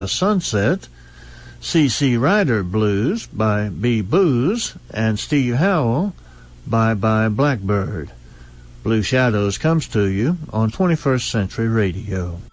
Sunset, C.C. Rider Blues by B. Booze, and Steve Howell, Bye Bye Blackbird. Blue Shadows comes to you on 21st Century Radio.